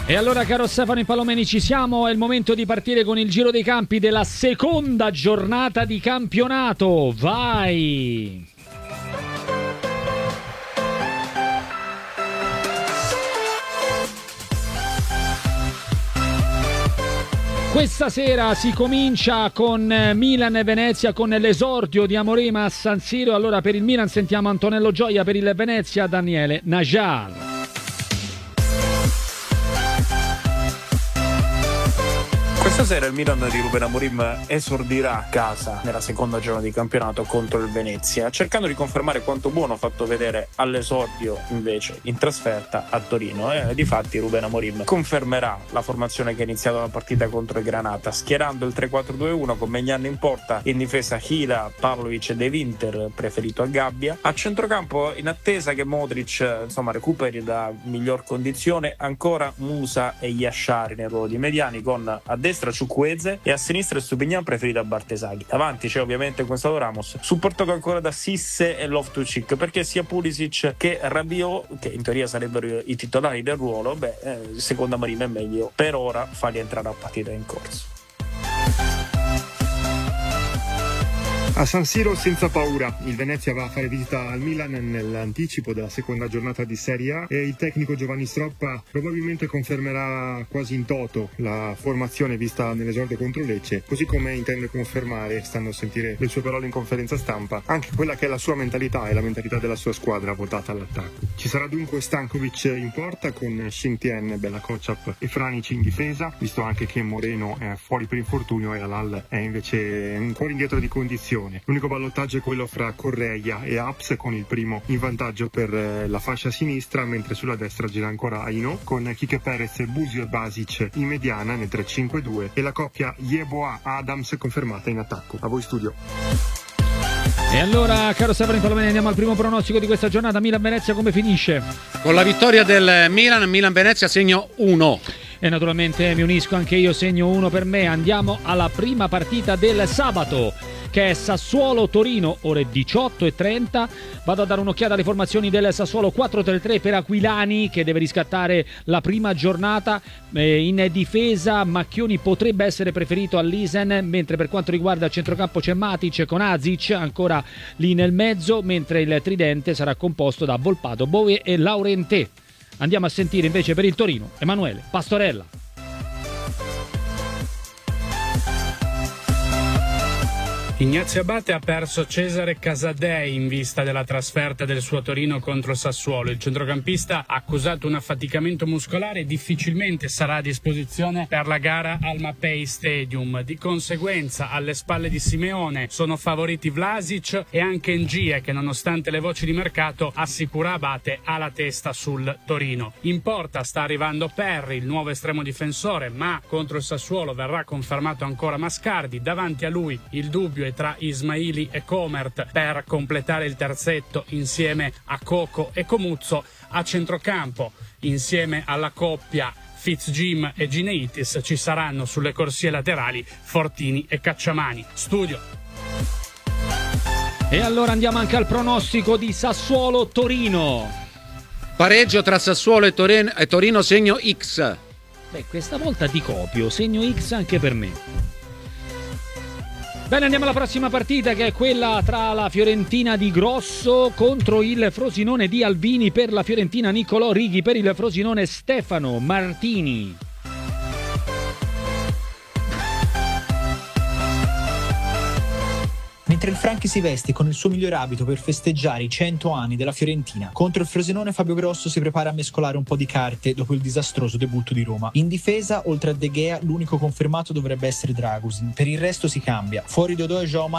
E allora, caro Stefano Palomeni, ci siamo, è il momento di partire con il giro dei campi della seconda giornata di campionato. Vai! Questa sera si comincia con Milan e Venezia, con l'esordio di Amorim a San Siro. Allora, per il Milan sentiamo Antonello Gioia, per il Venezia Daniele Najar. Questa sera il Milan di Ruben Amorim esordirà a casa nella seconda giornata di campionato contro il Venezia, cercando di confermare quanto buono ha fatto vedere all'esordio invece in trasferta a Torino. Difatti Ruben Amorim confermerà la formazione che ha iniziato la partita contro il Granata, schierando il 3-4-2-1 con Maignan in porta, in difesa Hila, Pavlovic e De Winter, preferito a Gabbia. A centrocampo, in attesa che Modric recuperi da miglior condizione, ancora Musa e Yashari nel ruolo di mediani, con a destra Ciukwueze e a sinistra Stupignan preferito a Bartesaghi. Davanti c'è ovviamente Gonzalo Ramos, supportato ancora da Sisse e Loftus-Cheek, perché sia Pulisic che Rabiot, che in teoria sarebbero i titolari del ruolo, secondo Amorim è meglio per ora farli entrare a partita in corso. A San Siro senza paura, il Venezia va a fare visita al Milan nell'anticipo della seconda giornata di Serie A e il tecnico Giovanni Stroppa probabilmente confermerà quasi in toto la formazione vista nell'esordio contro Lecce, così come intende confermare, stando a sentire le sue parole in conferenza stampa, anche quella che è la sua mentalità e la mentalità della sua squadra votata all'attacco. Ci sarà dunque Stankovic in porta con Shintian, Bella Kociap e Franic in difesa, visto anche che Moreno è fuori per infortunio e Alal è invece un po' indietro di condizione. L'unico ballottaggio è quello fra Correia e Aps, con il primo in vantaggio per la fascia sinistra, mentre sulla destra gira ancora Aino, con Kike Perez, Busio e Basic in mediana nel 3-5-2 e la coppia Yeboah-Adams confermata in attacco. A voi studio. E allora, caro Stefano Palomeni, andiamo al primo pronostico di questa giornata. Milan-Venezia come finisce? Con la vittoria del Milan-Venezia segno 1. E naturalmente mi unisco anche io, segno 1 per me. Andiamo alla prima partita del sabato, che è Sassuolo-Torino, ore 18:30. Vado a dare un'occhiata alle formazioni del Sassuolo: 4-3-3 per Aquilani, che deve riscattare la prima giornata. In difesa Macchioni potrebbe essere preferito all'Isen, mentre per quanto riguarda il centrocampo c'è Matic con Azic ancora lì nel mezzo, mentre il tridente sarà composto da Volpato, Bowie e Laurentè. Andiamo a sentire invece per il Torino Emanuele Pastorella. Ignazio Abate ha perso Cesare Casadei in vista della trasferta del suo Torino contro Sassuolo. Il centrocampista ha accusato un affaticamento muscolare e difficilmente sarà a disposizione per la gara al Mapei Stadium. Di conseguenza, alle spalle di Simeone sono favoriti Vlasic e anche Ngie, che nonostante le voci di mercato assicura Abate ha la testa sul Torino. In porta sta arrivando Perri, il nuovo estremo difensore, ma contro il Sassuolo verrà confermato ancora Mascardi. Davanti a lui il dubbio tra Ismaili e Comert per completare il terzetto insieme a Coco e Comuzzo. A centrocampo, insieme alla coppia Fitzjim e Gineitis, ci saranno sulle corsie laterali Fortini e Cacciamani. Studio. E allora andiamo anche al pronostico di Sassuolo-Torino. Pareggio tra Sassuolo e Torino, segno X. Questa volta ti copio, segno X anche per me. Bene, andiamo alla prossima partita, che è quella tra la Fiorentina di Grosso contro il Frosinone di Alvini. Per la Fiorentina Niccolò Righi, per il Frosinone Stefano Martini. Mentre il Franchi si veste con il suo migliore abito per festeggiare i 100 anni della Fiorentina, contro il Frosinone Fabio Grosso si prepara a mescolare un po' di carte dopo il disastroso debutto di Roma. In difesa, oltre a De Gea, l'unico confermato dovrebbe essere Dragusin. Per il resto si cambia. Fuori Dodò e João